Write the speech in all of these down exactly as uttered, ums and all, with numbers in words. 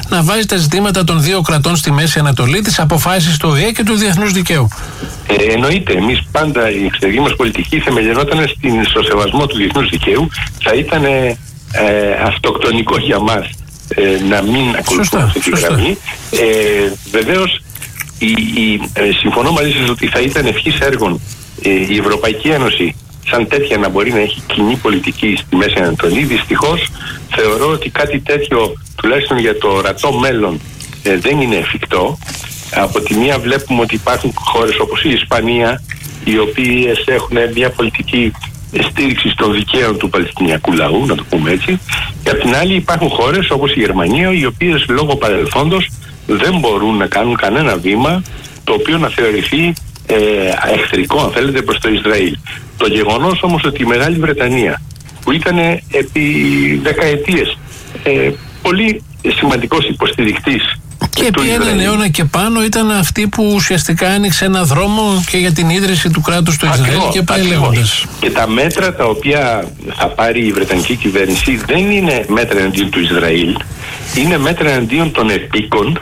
να βάζει τα ζητήματα των δύο κρατών στη Μέση Ανατολή, τις αποφάσεις του Ο Ε και του διεθνούς δικαίου. Ε, εννοείται. Εμείς πάντα η εξωτερική μας πολιτική θεμελιωνόταν στο σεβασμό του διεθνούς δικαίου. Θα ήταν ε, αυτοκτονικό για μας ε, να μην ακολουθούμε αυτή τη γραμμή. Ε, βεβαίως, η, η, ε, συμφωνώ μαζί σας ότι θα ήταν ευχής έργων ε, η Ευρωπαϊκή Ένωση σαν τέτοια να μπορεί να έχει κοινή πολιτική στη Μέση Ανατολή. Δυστυχώς θεωρώ ότι κάτι τέτοιο, τουλάχιστον για το ορατό μέλλον, ε, δεν είναι εφικτό. Από τη μία βλέπουμε ότι υπάρχουν χώρες όπως η Ισπανία, οι οποίες έχουν μια πολιτική στήριξη των δικαίων του Παλαιστινιακού λαού, να το πούμε έτσι, και από την άλλη υπάρχουν χώρες όπως η Γερμανία, οι οποίες λόγω παρελθόντος δεν μπορούν να κάνουν κανένα βήμα το οποίο να θεωρηθεί ε, εχθρικό, αν θέλετε, προς το Ισραήλ. Το γεγονός όμως ότι η Μεγάλη Βρετανία, που ήταν επί δεκαετίες ε, πολύ σημαντικός υποστηρικτής και επί έναν αιώνα και πάνω, ήταν αυτή που ουσιαστικά άνοιξε ένα δρόμο και για την ίδρυση του κράτους του Ισραήλ. Ακριβώς, και πάει λέγοντας. Και τα μέτρα τα οποία θα πάρει η Βρετανική κυβέρνηση δεν είναι μέτρα εναντίον του Ισραήλ, είναι μέτρα εναντίον των επίκων,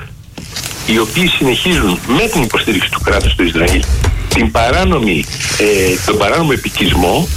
οι οποίοι συνεχίζουν με την υποστήριξη του κράτους του Ισραήλ την παράνομη, ε, τον παράνομο επικισμό,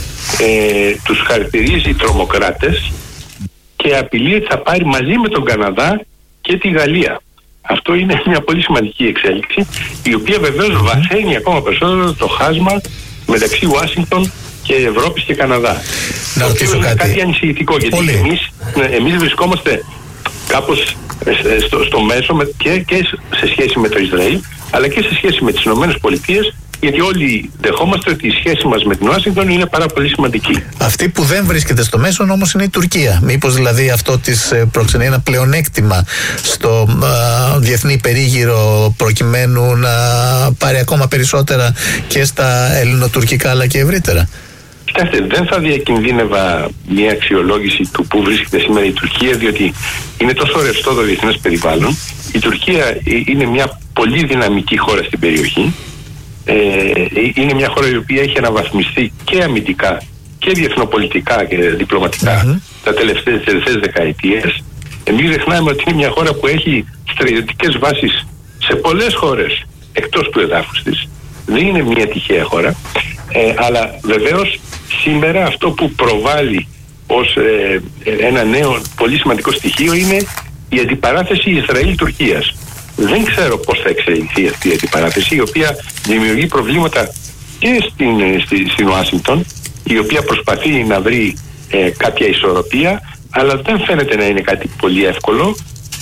ε, τους χαρακτηρίζει τρομοκράτες και απειλεί ότι θα πάρει μαζί με τον Καναδά και τη Γαλλία. Αυτό είναι μια πολύ σημαντική εξέλιξη, η οποία βεβαίως βαθαίνει ακόμα περισσότερο το χάσμα μεταξύ Ουάσιγκτον και Ευρώπης και Καναδά. Να ρωτήσω κάτι. κάτι ανησυχητικό, γιατί εμείς, εμείς βρισκόμαστε κάπως στο, στο μέσο με, και, και σε σχέση με το Ισραήλ, αλλά και σε σχέση με τις Ηνωμένες Πολιτείες, γιατί όλοι δεχόμαστε ότι η σχέση μας με την Ουάσιγκτον είναι πάρα πολύ σημαντική. Αυτή που δεν βρίσκεται στο μέσον όμως είναι η Τουρκία. Μήπως δηλαδή αυτό της προξενεί ένα πλεονέκτημα στο α, διεθνή περίγυρο, προκειμένου να πάρει ακόμα περισσότερα και στα ελληνοτουρκικά αλλά και ευρύτερα? Κοιτάξτε, δεν θα διακινδύνευα μια αξιολόγηση του που βρίσκεται σήμερα η Τουρκία, διότι είναι τόσο ρευστό το διεθνές περιβάλλον. Η Τουρκία είναι μια πολύ δυναμική χώρα στην περιοχή. Ε, είναι μια χώρα η οποία έχει αναβαθμιστεί και αμυντικά και διεθνοπολιτικά και διπλωματικά mm-hmm. τα τελευταίες, τελευταίες δεκαετίες. Εμείς ξεχνάμε ότι είναι μια χώρα που έχει στρατιωτικές βάσεις σε πολλές χώρες εκτός του εδάφους της. Δεν είναι μια τυχαία χώρα, ε, αλλά βεβαίως σήμερα αυτό που προβάλλει ως ε, ένα νέο πολύ σημαντικό στοιχείο είναι η αντιπαράθεση Ισραήλ-Τουρκίας. Δεν ξέρω πώς θα εξελιχθεί αυτή η αντιπαράθεση, η οποία δημιουργεί προβλήματα και στην, στη, στην Ουάσιγκτον, η οποία προσπαθεί να βρει ε, κάποια ισορροπία, αλλά δεν φαίνεται να είναι κάτι πολύ εύκολο,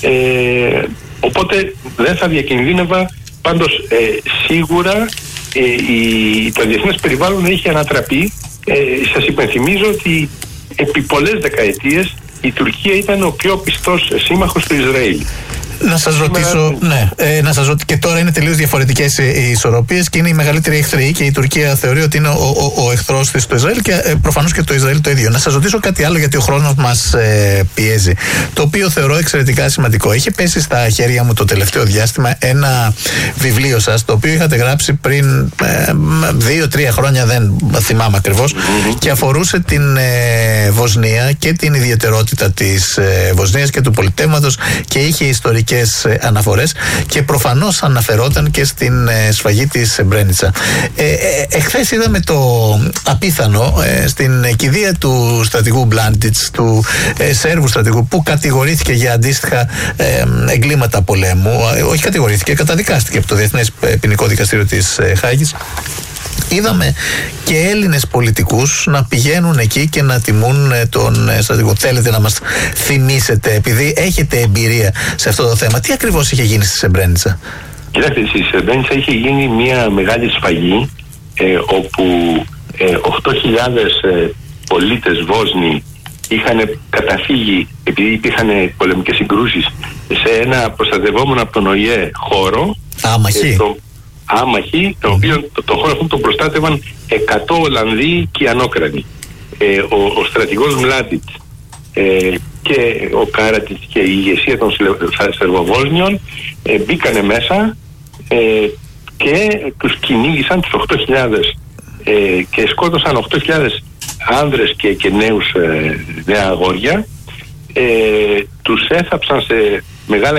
ε, οπότε δεν θα διακινδύνευα. Πάντως ε, σίγουρα ε, η, το διεθνές περιβάλλον έχει ανατραπεί. Ε, σας υπενθυμίζω ότι επί πολλές δεκαετίες η Τουρκία ήταν ο πιο πιστός σύμμαχος του Ισραήλ. Να σας ρωτήσω, ναι, ε, να σας ρωτήσω, και τώρα είναι τελείως διαφορετικές οι ισορροπίες και είναι η μεγαλύτερη εχθρή και η Τουρκία θεωρεί ότι είναι ο, ο, ο εχθρός της του Ισραήλ και ε, προφανώς και το Ισραήλ το ίδιο. Να σας ρωτήσω κάτι άλλο, γιατί ο χρόνος μας ε, πιέζει, το οποίο θεωρώ εξαιρετικά σημαντικό. Είχε πέσει στα χέρια μου το τελευταίο διάστημα ένα βιβλίο σας, το οποίο είχατε γράψει πριν ε, δύο-τρία χρόνια, δεν θυμάμαι ακριβώς, mm-hmm. και αφορούσε την ε, Βοσνία και την ιδιαιτερότητα της ε, Βοσνίας και του πολιτεύματος και είχε ιστορική αναφορές και προφανώς αναφερόταν και στην ε, σφαγή της Σρεμπρένιτσα. Ε, ε, εχθές είδαμε το απίθανο ε, στην κηδεία του στρατηγού Μπλάντιτς, του ε, Σέρβου στρατηγού, που κατηγορήθηκε για αντίστοιχα ε, εγκλήματα πολέμου. Ε, όχι κατηγορήθηκε, καταδικάστηκε από το Διεθνές Ποινικό Δικαστήριο της ε, Χάγης. Είδαμε και Έλληνες πολιτικούς να πηγαίνουν εκεί και να τιμούν τον στρατηγό. Θέλετε να μας θυμίσετε, επειδή έχετε εμπειρία σε αυτό το θέμα, τι ακριβώς είχε γίνει στη Σρεμπρένιτσα? Κοιτάξτε, στη Σρεμπρένιτσα είχε γίνει μια μεγάλη σφαγή ε, όπου ε, οκτώ χιλιάδες ε, πολίτες Βόσνοι είχαν καταφύγει, επειδή υπήρχαν πολεμικές συγκρούσεις, σε ένα προστατευόμενο από τον Ο Ε Ε χώρο. Άμαχοι. Ε, το, άμαχοι, το οποίο το, το χώρο αυτό τον προστάτευαν εκατό Ολλανδοί και Ανόκρανοι. Ε, ο, ο στρατηγός Μλάντιτς ε, και ο Κάρατιτς και η ηγεσία των Σερβοβόσνιων ε, μπήκανε μέσα ε, και τους κυνήγησαν τους οκτώ χιλιάδες ε, και σκότωσαν οκτώ χιλιάδες άνδρες και, και νέους ε, νέα αγόρια. Ε, τους έθαψαν σε μεγάλα